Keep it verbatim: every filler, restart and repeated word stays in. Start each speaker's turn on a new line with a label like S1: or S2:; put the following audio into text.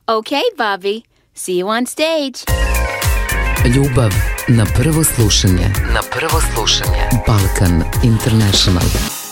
S1: Okay, Bobby. See you on stage.
S2: Ljubav na prvo slušanje. Na prvo slušanje. Balkan International.